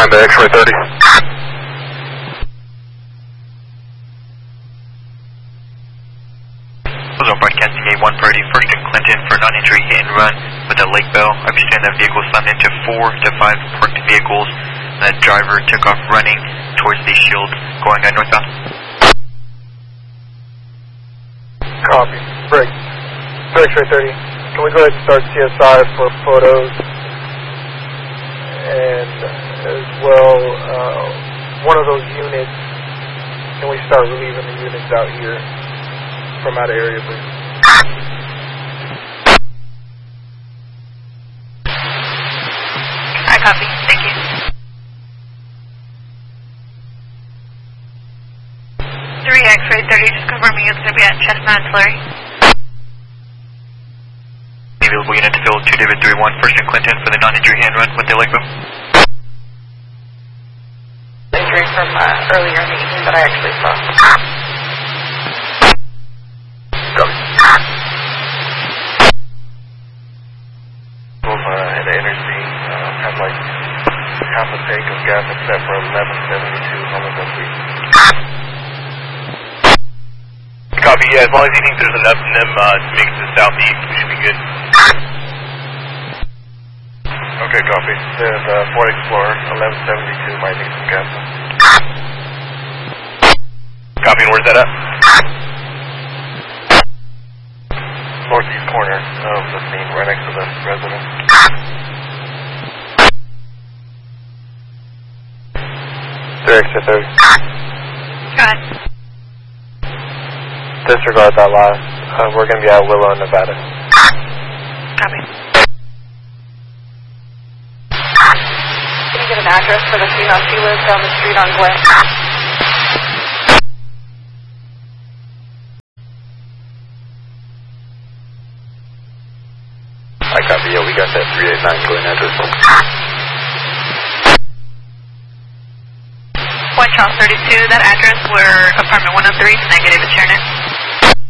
9 to X-ray 30. Broadcasting A130, first and Clinton for non-injury hit and run with a Lake Bell. I understand that vehicle slammed into 4 to 5 parked vehicles. That driver took off running towards the shield going northbound. Copy. Break. X-ray 30. Can we go ahead and start CSI for photos? And as well, one of those units, can we start relieving the units out here from out of area, please? I copy. Thank you. 3 X-ray 30, just confirming it's going to be at Chestnut Slurry. Available unit to fill 2 David 3-1, first and Clinton for the non-injury hand run with the Lake Bell. Injury from earlier in the evening that I actually saw. At the interstate, have like half a tank of gas except for 1172 Homicide Street. Copy, yeah, as long as you think there's enough in them to make it to the southeast, we should be good. Okay, copy. There's Ford Explorer, 1172, might need some gas. Copy, and where's that at? Northeast corner of the scene, right next to the residence. Exit 30. Go ahead. Disregard that last. We're going to be at Willow, Nevada. Copy. Can you get an address for the scene on she lives down the street on Glen? I copy, yeah, we got that 389 Glen address. White Charles 32, that address where apartment 103 is negative, it's your name.